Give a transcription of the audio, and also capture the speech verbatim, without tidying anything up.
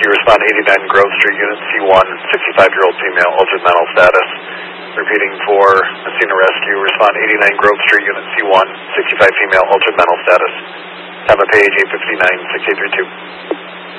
Rescue, respond eighty-nine Grove Street, Unit C one, sixty-five-year-old female, altered mental status. Repeating for Messina Rescue, respond eighty-nine Grove Street, Unit C one, sixty-five female, altered mental status. Time of page eight fifty-nine, six eight three two.